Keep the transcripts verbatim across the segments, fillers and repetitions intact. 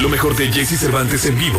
Lo mejor de Jesse Cervantes en vivo.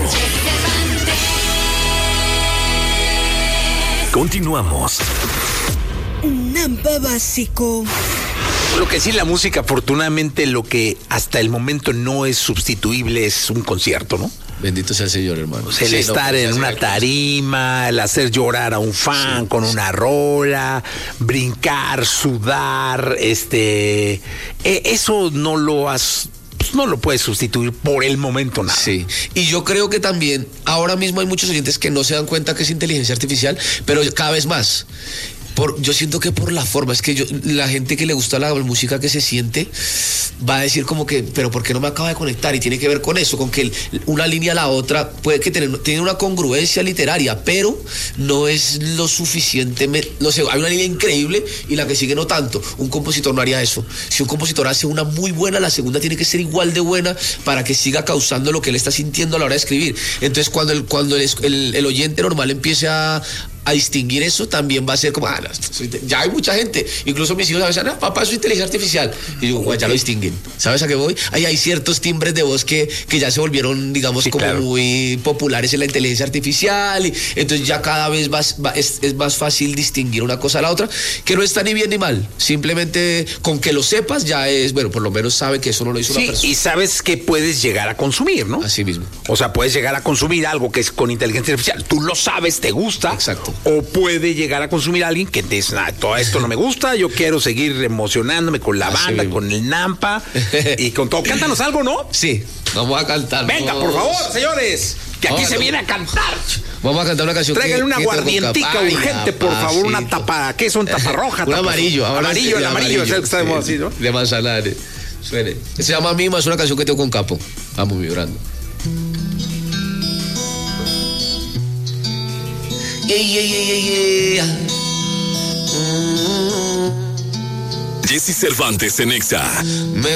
Continuamos. Nampa básico. Lo que sí, la música, afortunadamente, lo que hasta el momento no es sustituible es un concierto, ¿no? Bendito sea el Señor, hermano. O sea, el sí, estar no, en una tarima, el hacer llorar a un fan sí, con sí. una rola, brincar, sudar, este, eh, eso no lo has, pues no lo puedes sustituir por el momento nada. Sí, y yo creo que también ahora mismo hay muchos oyentes que no se dan cuenta que es inteligencia artificial, pero cada vez más. Por, yo siento que por la forma, es que yo, la gente que le gusta la música que se siente va a decir como que, pero ¿por qué no me acaba de conectar? Y tiene que ver con eso, con que el, una línea a la otra puede que tener, tiene una congruencia literaria, pero no es lo suficiente, no sé, hay una línea increíble y la que sigue no tanto. Un compositor no haría eso. Si un compositor hace una muy buena, la segunda tiene que ser igual de buena para que siga causando lo que él está sintiendo a la hora de escribir. Entonces cuando el, cuando el, el, el oyente normal empiece a a distinguir eso, también va a ser como, ah, no, soy, ya hay mucha gente, incluso mis hijos a veces, no, papá, soy inteligencia artificial, y digo, bueno, ya lo distinguen, ¿sabes a qué voy? Ahí hay ciertos timbres de voz que, que ya se volvieron, digamos, sí, como claro. muy populares en la inteligencia artificial, y entonces ya cada vez más, va, es, es más fácil distinguir una cosa a la otra, que no está ni bien ni mal, simplemente con que lo sepas ya es, bueno, por lo menos sabe que eso no lo hizo sí, una persona. Y sabes que puedes llegar a consumir, ¿no? Así mismo. O sea, puedes llegar a consumir algo que es con inteligencia artificial, tú lo sabes, te gusta. Exacto. O puede llegar a consumir a alguien que te dice, nah, todo esto no me gusta, yo quiero seguir emocionándome con la banda, sí, con el Nampa y con todo. Cántanos algo, ¿no? Sí, vamos a cantar. Venga, por favor, señores, que aquí vamos, se viene a cantar. Vamos a cantar una canción. Tráiganle una aguardientica urgente, por papá, favor, sí, una tapa, ¿qué son? Tapa roja. Un amarillo. Amarillo, el amarillo, es el que está de moda, así, ¿no? De Manzanares. Suene. Se llama Mima, es una canción que tengo con Capo. Vamos vibrando. Yeah, yeah, yeah, yeah, yeah. Mm-hmm. Jesse Cervantes en Exa. Me